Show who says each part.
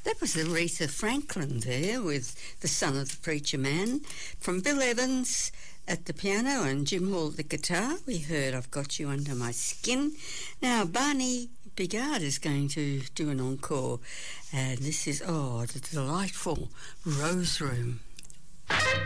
Speaker 1: That was Aretha Franklin there with The Son of the Preacher Man. From Bill Evans at the piano and Jim Hall at the guitar, we heard I've Got You Under My Skin. Now, Barney Bigard is going to do an encore, and this is, the delightful Rose Room.